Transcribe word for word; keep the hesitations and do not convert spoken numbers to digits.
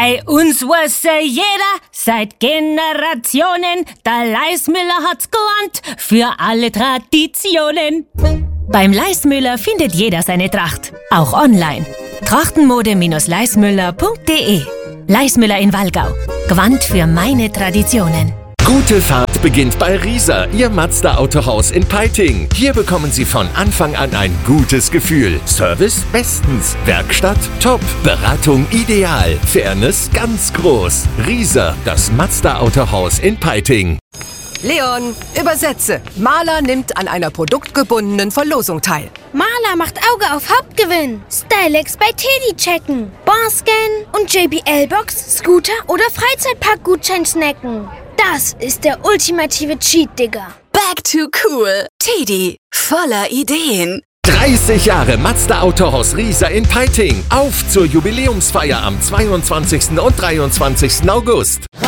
Bei uns wusste jeder seit Generationen, der Leismüller hat's gelernt für alle Traditionen. Beim Leismüller findet jeder seine Tracht, auch online. Trachtenmode Leismüller punkt de. Leismüller in Wallgau. Gewandt für meine Traditionen. Gute Fahrt beginnt bei Rieser, Ihr Mazda-Autohaus in Peiting. Hier bekommen Sie von Anfang an ein gutes Gefühl. Service bestens, Werkstatt top, Beratung ideal, Fairness ganz groß. Rieser, das Mazda-Autohaus in Peiting. Leon, übersetze. Maler nimmt an einer produktgebundenen Verlosung teil. Maler macht Auge auf Hauptgewinn. Stylex bei Teddy checken. Barscan und J B L-Box, Scooter oder Freizeitparkgutschein snacken. Das ist der ultimative Cheat, Digga. Back to cool. Teddy, voller Ideen. dreißig Jahre Mazda Autohaus Rieser in Peiting. Auf zur Jubiläumsfeier am zweiundzwanzigsten und dreiundzwanzigsten August.